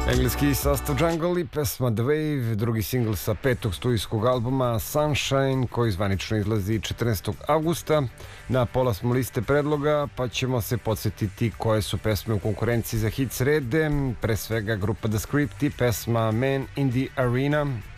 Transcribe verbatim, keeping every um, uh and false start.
Engleski sastav Jungle i pesma The Wave, drugi singl sa petog studijskog albuma Sunshine, koji zvanično izlazi četrnaestog avgusta. Na pola smo liste predloga, pa ćemo se podsjetiti koje su pesme u konkurenciji za hit srede. Pre svega grupa The Script i pesma Man in the Arena.